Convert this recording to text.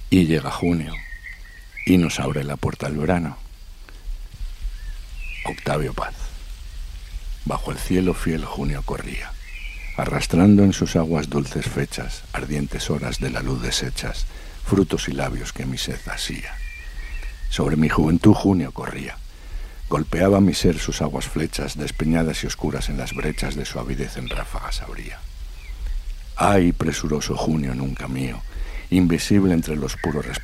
Y llega junio, y nos abre la puerta el verano. Octavio Paz. Bajo el cielo fiel junio corría, arrastrando en sus aguas dulces fechas, ardientes horas de la luz deshechas, frutos y labios que mi sed hacía. Sobre mi juventud junio corría, golpeaba mi ser sus aguas flechas, despeñadas y oscuras en las brechas de su avidez en ráfagas abría. Ay, presuroso junio nunca mío, invisible entre los puros